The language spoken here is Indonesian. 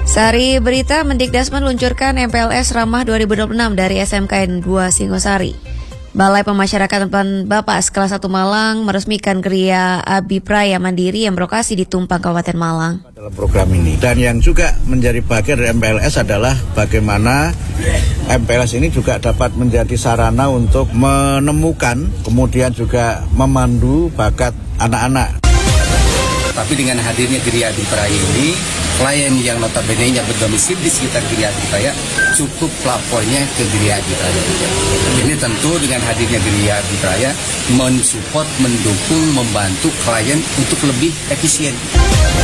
Sari Berita, Mendikdas meluncurkan MPLS Ramah 2026 dari SMKN 2 Singosari. Balai Pemasyarakatan Bapas kelas 1 Malang meresmikan geria Abipraya Mandiri yang berlokasi di Tumpang, Kabupaten Malang. Dalam program ini, dan yang juga menjadi bagian dari MPLS adalah bagaimana MPLS ini juga dapat menjadi sarana untuk menemukan, kemudian juga memandu bakat anak-anak. Tapi dengan hadirnya geria Abipraya ini, klien yang notabene-nya berdomisili di sekitar geria Abipraya cukup pelapornya ke geria Abipraya. Ini tentu dengan hadirnya geria Abipraya mensupport, mendukung, membantu klien untuk lebih efisien.